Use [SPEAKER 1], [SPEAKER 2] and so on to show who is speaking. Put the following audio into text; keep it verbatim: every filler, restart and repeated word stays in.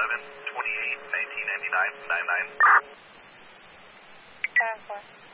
[SPEAKER 1] seven, twenty-eight, nineteen ninety-nine, nine nine.
[SPEAKER 2] Five four.